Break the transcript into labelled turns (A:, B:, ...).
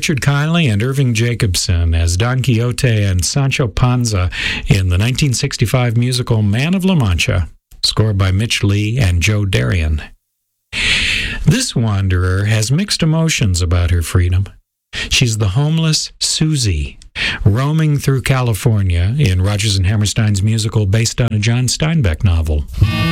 A: Richard Conley and Irving Jacobson as Don Quixote and Sancho Panza in the 1965 musical Man of La Mancha, scored by Mitch Lee and Joe Darian. This wanderer has mixed emotions about her freedom. She's the homeless Susie, roaming through California in Rodgers and Hammerstein's musical based on a John Steinbeck novel.